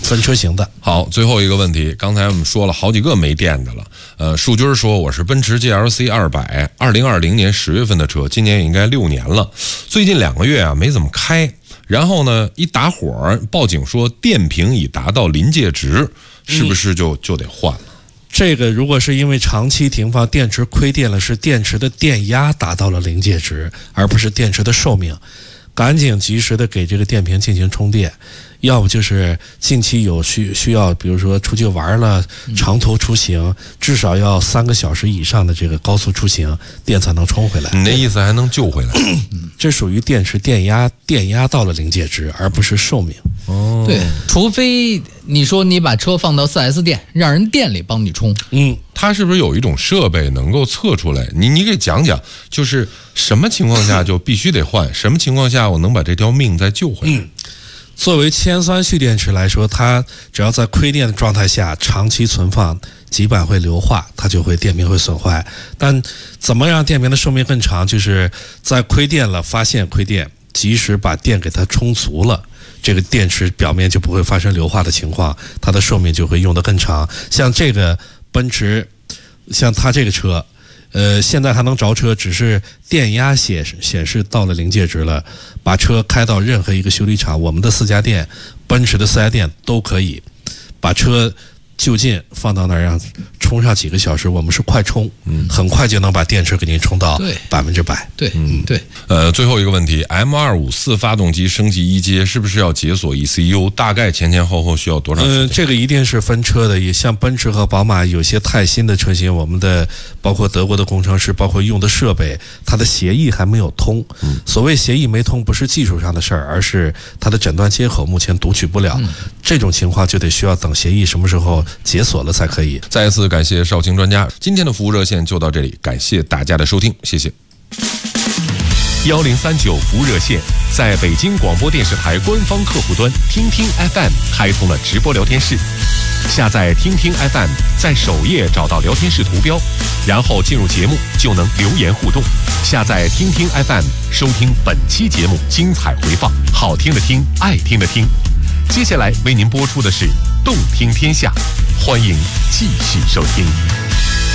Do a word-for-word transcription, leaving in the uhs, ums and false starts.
分车型的。 好，最后一个问题，刚才我们说了好几个没电的了。呃，树军说我是奔驰 G L C 二百，二零二零年十月份的车，今年也应该六年了。最近两个月啊没怎么开，然后呢一打火报警说电瓶已达到临界值，是不是就就得换了？ 这个如果是因为长期停放，电池亏电了，是电池的电压达到了临界值，而不是电池的寿命。赶紧及时的给这个电瓶进行充电，要不就是近期有需需要，比如说出去玩了，长途出行，至少要三个小时以上的这个高速出行，电才能充回来。 你那意思还能救回来？ 这属于电池电压电压到了临界值，而不是寿命。 哦， 对，除非你说你把车放到 四 S 店，让人店里帮你充。 嗯， 它是不是有一种设备能够测出来？你你给讲讲，就是什么情况下就必须得换，什么情况下我能把这条命再救回来？ 嗯，作为铅酸蓄电池来说，它只要在亏电的状态下长期存放，极板会硫化，它就会电瓶会损坏。但怎么让电瓶的寿命更长？就是在亏电了，发现亏电，及时把电给它充足了，这个电池表面就不会发生硫化的情况，它的寿命就会用得更长。像这个奔驰，像它这个车，呃，现在还能着车，只是电压显示显示到了临界值了。把车开到任何一个修理厂，我们的四家店，奔驰的四 S 店都可以把车就近放到那儿，让充上几个小时，我们是快充，嗯，很快就能把电池给您充到百分之百。 对，嗯，对。 呃，最后一个问题 ，M 二五四 发动机升级一阶是不是要解锁 E C U？ 大概前前后后需要多长时间？ 呃，这个一定是分车的，也像奔驰和宝马有些太新的车型，我们的包括德国的工程师，包括用的设备，它的协议还没有通。嗯，所谓协议没通，不是技术上的事儿，而是它的诊断接口目前读取不了。嗯，这种情况就得需要等协议什么时候解锁了才可以。 再一次感谢邵青专家，今天的服务热线就到这里，感谢大家的收听，谢谢。 幺零三九服务热线在北京广播电视台官方客户端听听 F M 开通了直播聊天室，下载听听 F M， 在首页找到聊天室图标，然后进入节目就能留言互动。下载听听 F M， 收听本期节目精彩回放，好听的听，爱听的听。接下来为您播出的是动听天下，欢迎继续收听。